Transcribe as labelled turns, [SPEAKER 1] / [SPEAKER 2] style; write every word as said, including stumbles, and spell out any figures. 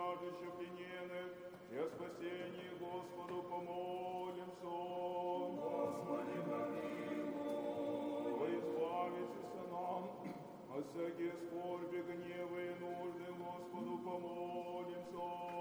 [SPEAKER 1] страждущих плененных, и о спасении Господу помолимся.
[SPEAKER 2] Господи, помилуй.
[SPEAKER 1] Во избавиться нам от всякие скорби, гнева и нужды, Господу помолимся.